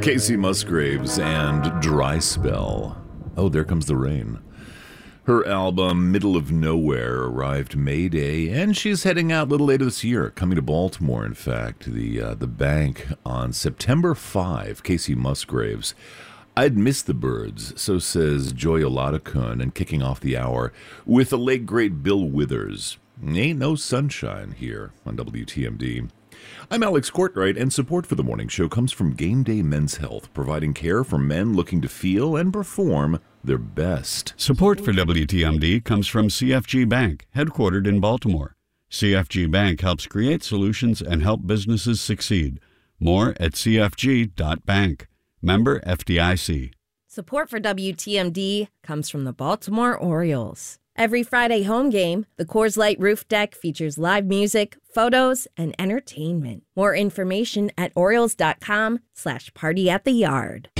Casey Musgraves and Dry Spell. Oh, there comes the rain. Her album, Middle of Nowhere, arrived May Day, and she's heading out a little later this year, coming to Baltimore, in fact, the bank on September 5, Casey Musgraves. I'd miss the birds, so says Joy Olatakun, and kicking off the hour with the late great Bill Withers. Ain't no sunshine here on WTMD. I'm Alex Courtwright, and support for the morning show comes from Game Day Men's Health, providing care for men looking to feel and perform their best. Support for WTMD comes from CFG Bank, headquartered in Baltimore. CFG Bank helps create solutions and help businesses succeed. More at cfg.bank. Member FDIC. Support for WTMD comes from the Baltimore Orioles. Every Friday home game, the Coors Light Roof Deck features live music, photos, and entertainment. More information at Orioles.com/party at the yard.